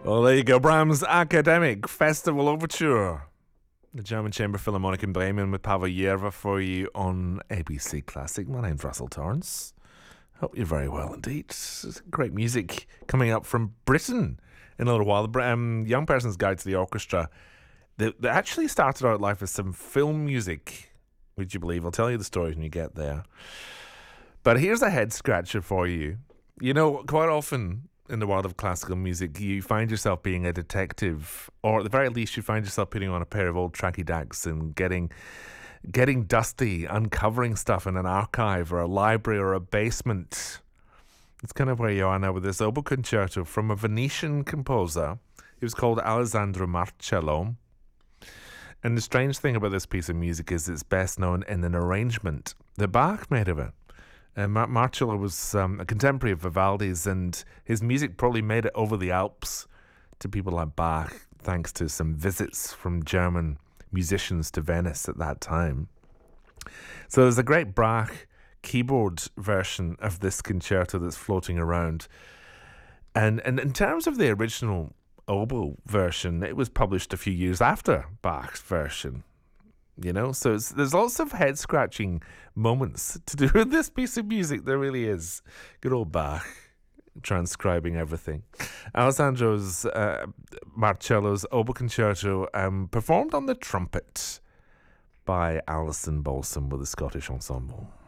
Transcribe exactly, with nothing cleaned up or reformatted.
Well, there you go. Brahms' Academic Festival Overture. The German Chamber Philharmonic in Bremen with Pavel Yerva for you on A B C Classic. My name's Russell Torrance. Hope you're very well indeed. Great music coming up from Britain in a little while. The um, Young Person's Guide to the Orchestra. They, they actually started out life as some film music, would you believe? I'll tell you the story when you get there. But here's a head scratcher for you. You know, quite often in the world of classical music, you find yourself being a detective, or at the very least, you find yourself putting on a pair of old tracky dacks and getting getting dusty, uncovering stuff in an archive or a library or a basement. It's kind of where you are now with this oboe concerto from a Venetian composer. It was called Alessandro Marcello. And the strange thing about this piece of music is it's best known in an arrangement that Bach made of it. Uh, Mar- Marcello was um, a contemporary of Vivaldi's, and his music probably made it over the Alps to people like Bach, thanks to some visits from German musicians to Venice at that time. So there's a great Bach keyboard version of this concerto that's floating around. And, and in terms of the original oboe version, it was published a few years after Bach's version. You know, so it's, there's lots of head-scratching moments to do with this piece of music. There really is. Good old Bach transcribing everything. Alessandro's uh, Marcello's oboe concerto um, performed on the trumpet by Alison Balsam with the Scottish Ensemble.